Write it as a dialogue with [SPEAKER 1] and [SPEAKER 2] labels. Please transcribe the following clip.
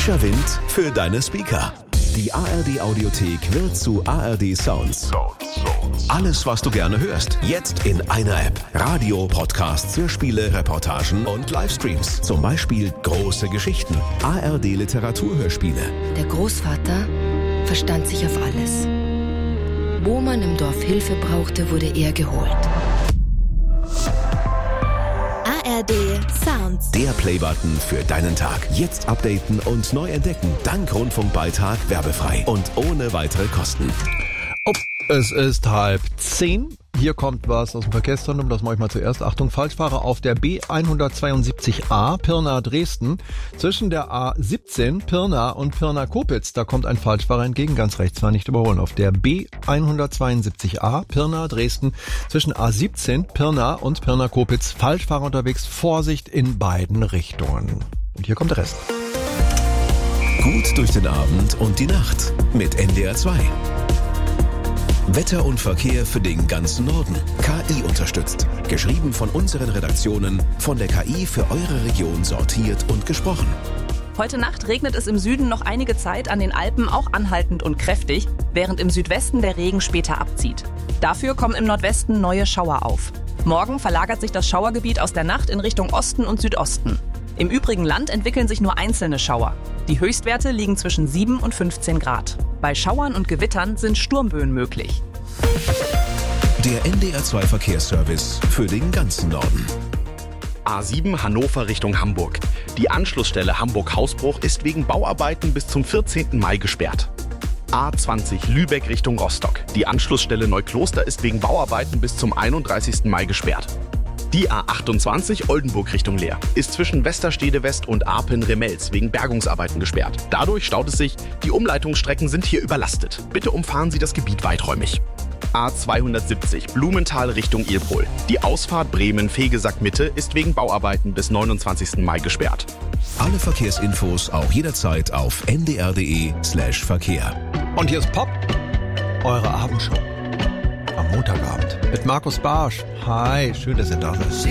[SPEAKER 1] Frischer Wind für deine Speaker. Die ARD Audiothek wird zu ARD Sounds. Alles, was du gerne hörst, jetzt in einer App. Radio, Podcasts, Hörspiele, Reportagen und Livestreams. Zum Beispiel Große Geschichten, ARD Literaturhörspiele.
[SPEAKER 2] Der Großvater verstand sich auf alles. Wo man im Dorf Hilfe brauchte, wurde er geholt.
[SPEAKER 3] ARD Sounds.
[SPEAKER 1] Der Playbutton für deinen Tag. Jetzt updaten und neu entdecken. Dank Rundfunkbeitrag werbefrei und ohne weitere Kosten.
[SPEAKER 4] Es ist 9:30. Hier kommt was aus dem Verkehrszentrum, das mache ich mal zuerst. Achtung, Falschfahrer auf der B172a Pirna-Dresden. Zwischen der A17 Pirna und Pirna-Kopitz, da kommt ein Falschfahrer entgegen, ganz rechts, war nicht überholen. Auf der B172a Pirna-Dresden zwischen A17 Pirna und Pirna-Kopitz. Falschfahrer unterwegs, Vorsicht in beiden Richtungen. Und hier kommt der Rest.
[SPEAKER 1] Gut durch den Abend und die Nacht mit NDR 2. Wetter und Verkehr für den ganzen Norden. KI unterstützt. Geschrieben von unseren Redaktionen, von der KI für eure Region sortiert und gesprochen.
[SPEAKER 5] Heute Nacht regnet es im Süden noch einige Zeit, an den Alpen auch anhaltend und kräftig, während im Südwesten der Regen später abzieht. Dafür kommen im Nordwesten neue Schauer auf. Morgen verlagert sich das Schauergebiet aus der Nacht in Richtung Osten und Südosten. Im übrigen Land entwickeln sich nur einzelne Schauer. Die Höchstwerte liegen zwischen 7 und 15 Grad. Bei Schauern und Gewittern sind Sturmböen möglich.
[SPEAKER 1] Der NDR 2 Verkehrsservice für den ganzen Norden.
[SPEAKER 6] A7 Hannover Richtung Hamburg. Die Anschlussstelle Hamburg-Hausbruch ist wegen Bauarbeiten bis zum 14. Mai gesperrt. A20 Lübeck Richtung Rostock. Die Anschlussstelle Neukloster ist wegen Bauarbeiten bis zum 31. Mai gesperrt. Die A28 Oldenburg Richtung Leer ist zwischen Westerstede West und Arpen-Remels wegen Bergungsarbeiten gesperrt. Dadurch staut es sich, die Umleitungsstrecken sind hier überlastet. Bitte umfahren Sie das Gebiet weiträumig. A270 Blumenthal Richtung Ilpol. Die Ausfahrt Bremen-Fegesack-Mitte ist wegen Bauarbeiten bis 29. Mai gesperrt.
[SPEAKER 1] Alle Verkehrsinfos auch jederzeit auf ndr.de/Verkehr.
[SPEAKER 4] Und hier ist Pop, eure Abendshow. Am Montagabend mit Markus Barsch. Hi, schön, dass ihr da seid.